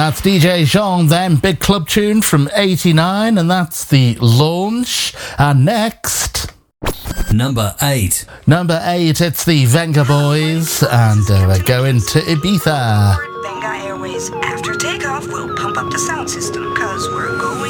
That's DJ Jean then, big club tune from 89, and that's The Launch. And next... Number 8. Number 8, it's the Venga Boys, and we're going to Ibiza. Venga Airways, after takeoff, we'll pump up the sound system, cause we're going